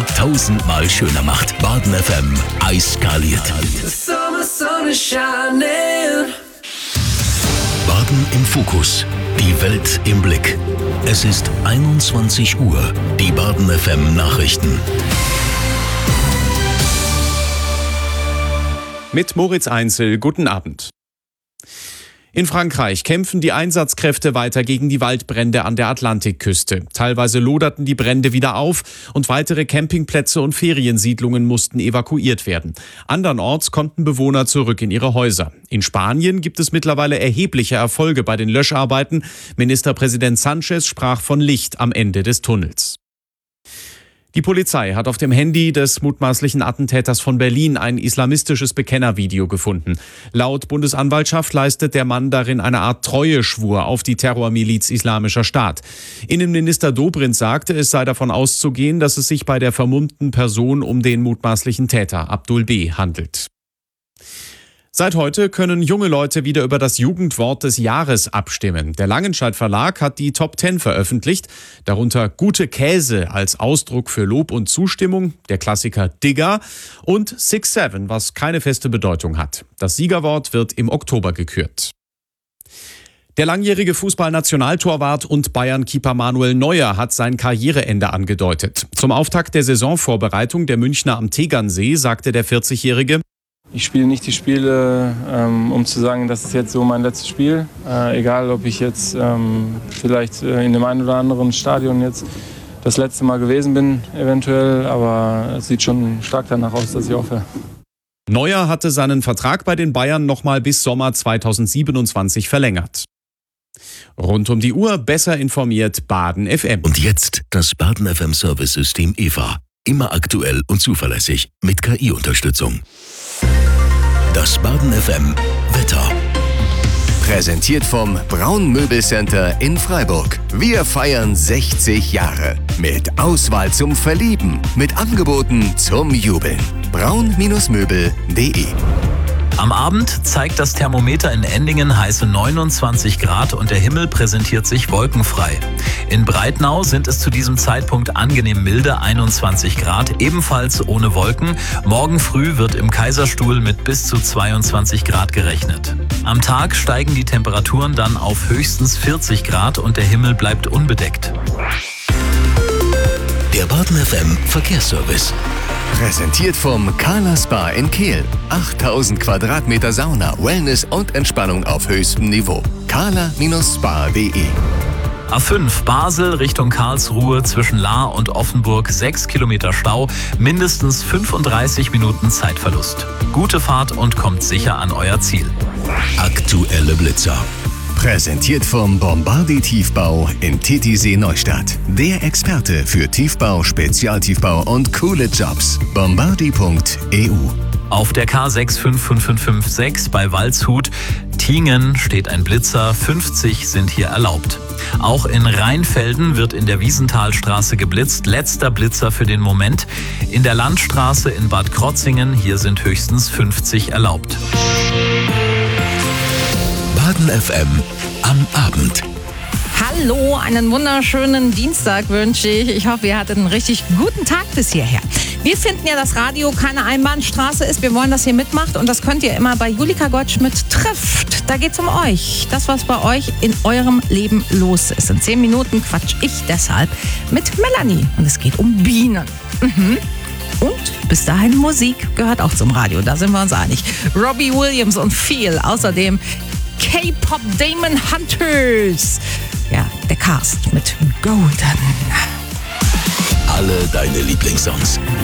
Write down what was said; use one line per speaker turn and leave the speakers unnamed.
tausendmal schöner macht. Baden FM, eiskaliert. Baden im Fokus. Die Welt im Blick. Es ist 21 Uhr. Die Baden FM Nachrichten.
Mit Moritz Einzel, guten Abend. In Frankreich kämpfen die Einsatzkräfte weiter gegen die Waldbrände an der Atlantikküste. Teilweise loderten die Brände wieder auf und weitere Campingplätze und Feriensiedlungen mussten evakuiert werden. Andernorts konnten Bewohner zurück in ihre Häuser. In Spanien gibt es mittlerweile erhebliche Erfolge bei den Löscharbeiten. Ministerpräsident Sánchez sprach von Licht am Ende des Tunnels. Die Polizei hat auf dem Handy des mutmaßlichen Attentäters von Berlin ein islamistisches Bekennervideo gefunden. Laut Bundesanwaltschaft leistet der Mann darin eine Art Treueschwur auf die Terrormiliz Islamischer Staat. Innenminister Dobrindt sagte, es sei davon auszugehen, dass es sich bei der vermummten Person um den mutmaßlichen Täter Abdul B. handelt. Seit heute können junge Leute wieder über das Jugendwort des Jahres abstimmen. Der Langenscheidt Verlag hat die Top 10 veröffentlicht, darunter Gute Käse als Ausdruck für Lob und Zustimmung, der Klassiker Digger und 6-7, was keine feste Bedeutung hat. Das Siegerwort wird im Oktober gekürt. Der langjährige Fußballnationaltorwart und Bayern-Keeper Manuel Neuer hat sein Karriereende angedeutet. Zum Auftakt der Saisonvorbereitung der Münchner am Tegernsee sagte der 40-Jährige:
Ich spiele nicht die Spiele, um zu sagen, das ist jetzt so mein letztes Spiel. Egal, ob ich jetzt vielleicht in dem einen oder anderen Stadion jetzt das letzte Mal gewesen bin, eventuell. Aber es sieht schon stark danach aus, dass ich aufhöre.
Neuer hatte seinen Vertrag bei den Bayern nochmal bis Sommer 2027 verlängert. Rund um die Uhr besser informiert Baden FM.
Und jetzt das Baden FM Service-System EVA. Immer aktuell und zuverlässig mit KI-Unterstützung. Das Baden FM Wetter.
Präsentiert vom Braun Möbelcenter in Freiburg. Wir feiern 60 Jahre. Mit Auswahl zum Verlieben. Mit Angeboten zum Jubeln. braun-möbel.de.
Am Abend zeigt das Thermometer in Endingen heiße 29 Grad und der Himmel präsentiert sich wolkenfrei. In Breitnau sind es zu diesem Zeitpunkt angenehm milde 21 Grad, ebenfalls ohne Wolken. Morgen früh wird im Kaiserstuhl mit bis zu 22 Grad gerechnet. Am Tag steigen die Temperaturen dann auf höchstens 40 Grad und der Himmel bleibt unbedeckt.
Der Baden FM Verkehrsservice.
Präsentiert vom Carla Spa in Kehl. 8000 Quadratmeter Sauna, Wellness und Entspannung auf höchstem Niveau. carla-spa.de.
A5 Basel Richtung Karlsruhe zwischen Lahr und Offenburg 6 Kilometer Stau, mindestens 35 Minuten Zeitverlust. Gute Fahrt und kommt sicher an euer Ziel.
Aktuelle Blitzer.
Präsentiert vom Bombardi Tiefbau in Titisee Neustadt. Der Experte für Tiefbau, Spezialtiefbau und coole Jobs. Bombardi.eu.
Auf der K65556 bei Waldshut Tingen steht ein Blitzer, 50 sind hier erlaubt. Auch in Rheinfelden wird in der Wiesenthalstraße geblitzt, letzter Blitzer für den Moment. In der Landstraße in Bad Krotzingen, hier sind höchstens 50 erlaubt.
Baden FM am Abend.
Hallo, einen wunderschönen Dienstag wünsche ich. Ich hoffe, ihr hattet einen richtig guten Tag bis hierher. Wir finden ja, dass Radio keine Einbahnstraße ist. Wir wollen, dass ihr mitmacht und das könnt ihr immer bei Julika Goldschmidt trifft. Da geht's um euch. Das, was bei euch in eurem Leben los ist. In 10 Minuten quatsch ich deshalb mit Melanie und es geht um Bienen. Und bis dahin Musik gehört auch zum Radio, da sind wir uns einig. Robbie Williams und Feel, außerdem K-Pop Demon Hunters. Ja, der Cast mit Golden.
Alle deine Lieblingssongs.